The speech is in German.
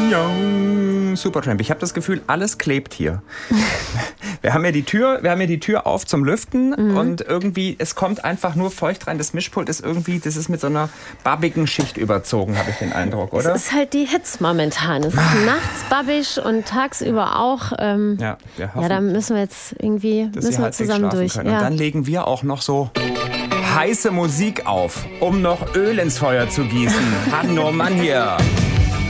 Supertramp. Ich habe das Gefühl, alles klebt hier. Wir haben ja die Tür auf zum Lüften und irgendwie, es kommt einfach nur feucht rein. Das Mischpult ist irgendwie, das ist mit so einer babbigen Schicht überzogen, habe ich den Eindruck, oder? Es ist halt die Hitze momentan. Es ist nachts babbig und tagsüber auch. Ja, da müssen wir jetzt irgendwie zusammen durch. Können. Und dann legen wir auch noch so heiße Musik auf, um noch Öl ins Feuer zu gießen. Hanno Mann hier.